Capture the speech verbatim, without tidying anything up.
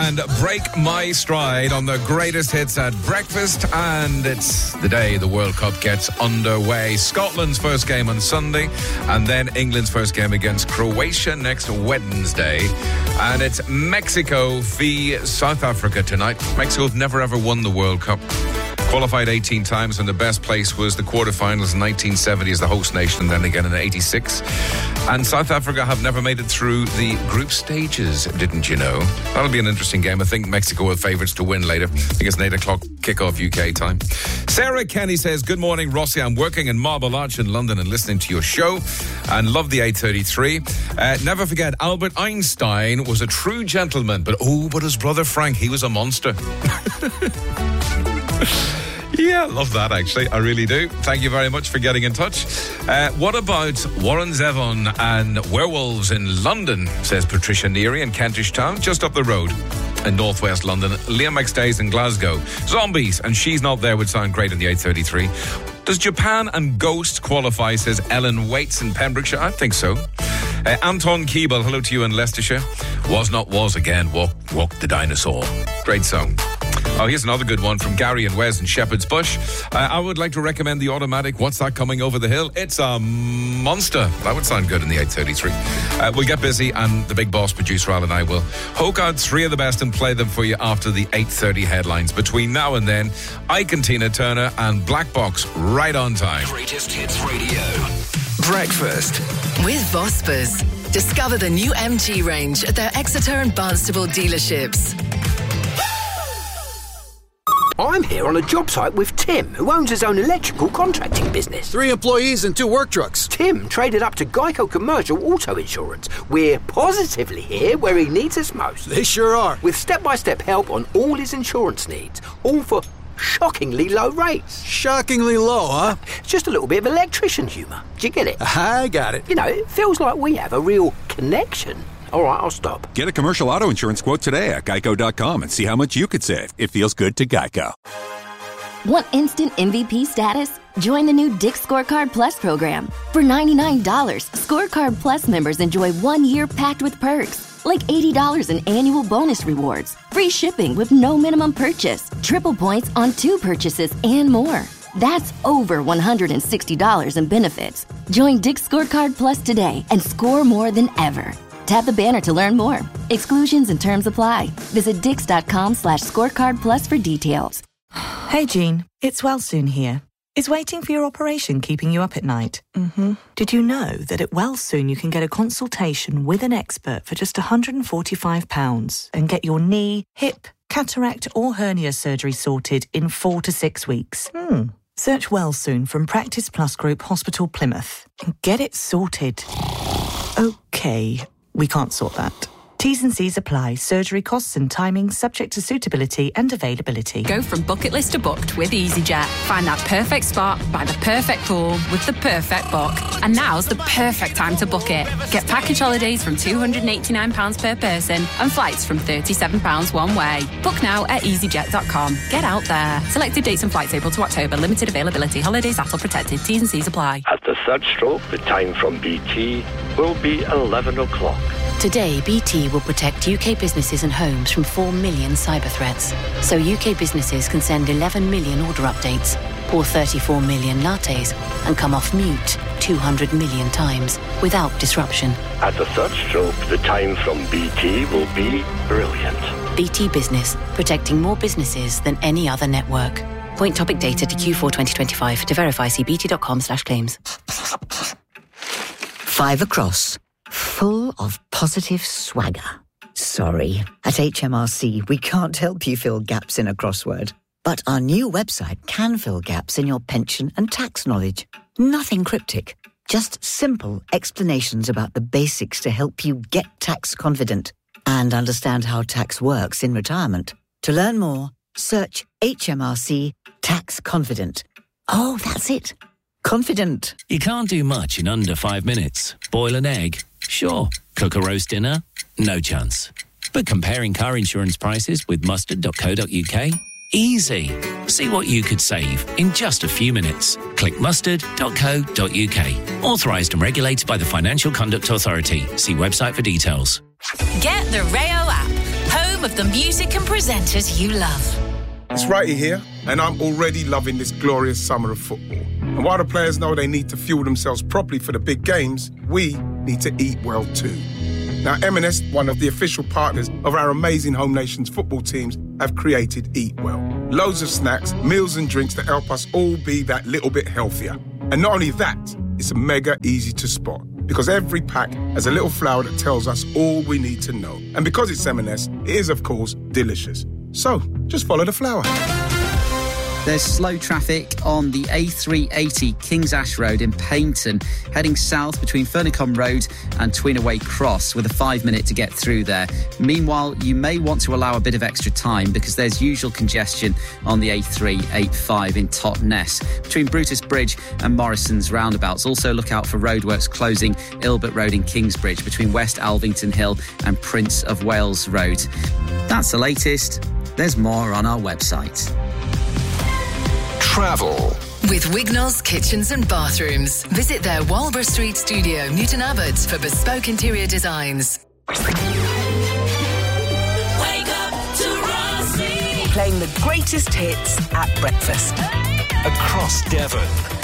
and Break My Stride on the greatest hits at breakfast. And it's the day the World Cup gets underway. Scotland's first game on Sunday, and then England's first game against Croatia next Wednesday. And it's Mexico v South Africa tonight. Mexico have never ever won the World Cup. Qualified eighteen times, and the best place was the quarterfinals in nineteen seventy as the host nation, and then again in eighty-six. And South Africa have never made it through the group stages, didn't you know? That'll be an interesting game. I think Mexico are favourites to win later. I think it's an eight o'clock kickoff U K time. Sarah Kenny says, good morning, Rossi. I'm working in Marble Arch in London and listening to your show and love the eight thirty-three. Uh, never forget, Albert Einstein was a true gentleman, but oh, but his brother Frank, he was a monster. Yeah, love that, actually. I really do. Thank you very much for getting in touch. Uh, what about Warren Zevon and werewolves in London, says Patricia Neary in Kentish Town, just up the road in northwest London. Liam McStay's in Glasgow. Zombies and She's Not There would sound great in the eight thirty-three. Does Japan and Ghost qualify, says Ellen Waits in Pembrokeshire? I think so. Uh, Anton Keeble, hello to you in Leicestershire. Was Not Was Again, Walk, Walk the Dinosaur. Great song. Oh, here's another good one from Gary and Wes in Shepherd's Bush. Uh, I would like to recommend the automatic What's That Coming Over the Hill? It's a monster. That would sound good in the eight thirty-three. Uh, we'll get busy, and the big boss producer Al and I will hoke out three of the best and play them for you after the eight thirty headlines. Between now and then, Ike and Tina Turner and Black Box right on time. Greatest Hits Radio. Breakfast with Vospers. Discover the new M G range at their Exeter and Barnstable dealerships. I'm here on a job site with Tim, who owns his own electrical contracting business. Three employees and two work trucks. Tim traded up to Geico Commercial Auto Insurance. We're positively here where he needs us most. They sure are. With step-by-step help on all his insurance needs, all for shockingly low rates. Shockingly low, huh? Just a little bit of electrician humour. Do you get it? I got it. You know, it feels like we have a real connection. All right, I'll stop. Get a commercial auto insurance quote today at geico dot com and see how much you could save. It feels good to Geico. Want instant M V P status? Join the new Dick's Scorecard Plus program. For ninety-nine dollars, Scorecard Plus members enjoy one year packed with perks, like eighty dollars in annual bonus rewards, free shipping with no minimum purchase, triple points on two purchases, and more. That's over one hundred sixty dollars in benefits. Join Dick's Scorecard Plus today and score more than ever. Tap the banner to learn more. Exclusions and terms apply. Visit dix.com slash scorecard plus for details. Hey, Jean. It's Wellsoon here. Is waiting for your operation keeping you up at night? Mm-hmm. Did you know that at Wellsoon you can get a consultation with an expert for just one hundred forty-five pounds and get your knee, hip, cataract or hernia surgery sorted in four to six weeks? Hmm. Search Wellsoon from Practice Plus Group Hospital Plymouth and get it sorted. Okay. We can't sort that. T's and C's apply. Surgery costs and timings subject to suitability and availability. Go from bucket list to booked with EasyJet. Find that perfect spot by the perfect pool with the perfect book. And now's the perfect time to book it. Get package holidays from two hundred eighty-nine pounds per person and flights from thirty-seven pounds one way. Book now at easyjet dot com. Get out there. Selected dates and flights April to October. Limited availability. Holidays A T L protected. T's and C's apply. At the third stroke, the time from B T will be eleven o'clock. Today, B T will protect U K businesses and homes from four million cyber threats. So U K businesses can send eleven million order updates, pour thirty-four million lattes, and come off mute two hundred million times without disruption. At the third stroke, the time from B T will be brilliant. B T Business, protecting more businesses than any other network. Point topic data to Q four twenty twenty-five. To verify, see bt.com slash claims. Five across. Full of positive swagger. Sorry, at H M R C we can't help you fill gaps in a crossword. But our new website can fill gaps in your pension and tax knowledge. Nothing cryptic, just simple explanations about the basics to help you get tax confident and understand how tax works in retirement. To learn more, search H M R C Tax Confident. Oh, that's it. Confident. You can't do much in under five minutes. Boil an egg? Sure. Cook a roast dinner? No chance. But comparing car insurance prices with mustard dot co dot uk? Easy. See what you could save in just a few minutes. Click mustard dot co dot uk. Authorised and regulated by the Financial Conduct Authority. See website for details. Get the Rayo app. Home home of the music and presenters you love. It's Righty here, and I'm already loving this glorious summer of football. And while the players know they need to fuel themselves properly for the big games, we need to eat well too. Now, M and S, one of the official partners of our amazing Home Nations football teams, have created Eat Well. Loads of snacks, meals and drinks that help us all be that little bit healthier. And not only that, it's mega easy to spot, because every pack has a little flower that tells us all we need to know. And because it's M and S, it is, of course, delicious. So, just follow the flower. There's slow traffic on the A three eighty Kings Ash Road in Paignton, heading south between Fernicombe Road and Tweenaway Cross, with a five minute to get through there. Meanwhile, you may want to allow a bit of extra time because there's usual congestion on the A three eighty-five in Totnes, between Brutus Bridge and Morrison's roundabouts. Also look out for roadworks closing Ilbert Road in Kingsbridge, between West Alvington Hill and Prince of Wales Road. That's the latest. There's more on our website. Travel. With Wignall's Kitchens and Bathrooms. Visit their Walborough Street studio, Newton Abbot, for bespoke interior designs. Wake up to Rossi. Playing the greatest hits at breakfast. Across Devon.